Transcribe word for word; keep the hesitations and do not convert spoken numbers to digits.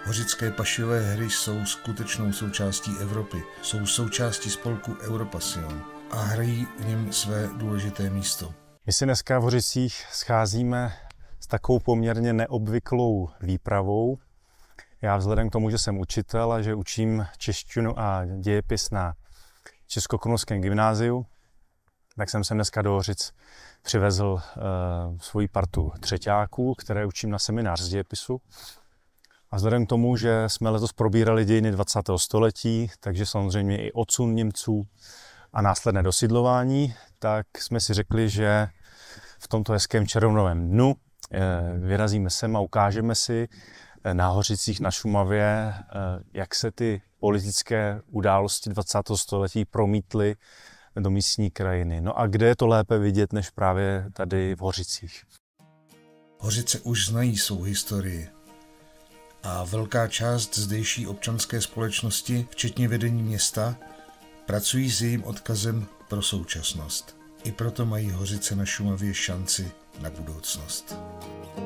Hořické pašové hry jsou skutečnou součástí Evropy, jsou součástí spolku Europassion a hrají v něm své důležité místo. My si dneska v Hořicích scházíme s takovou poměrně neobvyklou výpravou. Já vzhledem k tomu, že jsem učitel a že učím češtinu a dějepis na Českokrumlovském gymnáziu, tak jsem sem dneska do Hořic přivezl uh, svoji partu třeťáků, které učím na seminář z dějepisu. A vzhledem k tomu, že jsme letos probírali dějiny dvacátého století, takže samozřejmě i odsun Němců a následné dosidlování, tak jsme si řekli, že v tomto hezkém červnovém dnu vyrazíme sem a ukážeme si na Hořicích na Šumavě, jak se ty politické události dvacátého století promítly do místní krajiny. No a kde je to lépe vidět, než právě tady v Hořicích? Hořice už znají svou historii a velká část zdejší občanské společnosti, včetně vedení města, pracují s jejím odkazem pro současnost. I proto mají Hořice na Šumavě šanci na budoucnost.